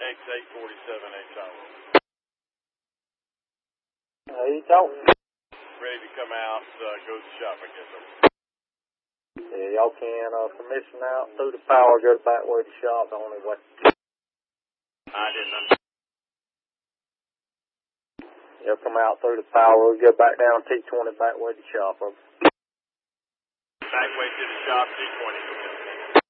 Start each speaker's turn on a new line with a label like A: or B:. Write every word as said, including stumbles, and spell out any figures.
A: X eight forty-seven H hour.
B: How you talking?
A: Ready to come out, uh, go to the shop, I guess.
B: Yeah, y'all can, uh, permission out through the power, go back way to the shop, the only way.
A: I didn't understand.
B: Y'all come out through the power, go back down T twenty, back way to the shop.
A: Back way to the shop, T twenty.